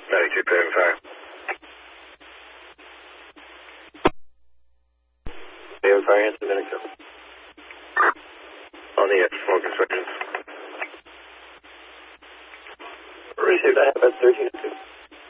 92 paying fire. Paying fire, Hanson, Medic 7. On the edge, smoke instructions. Received, I have at 13 2.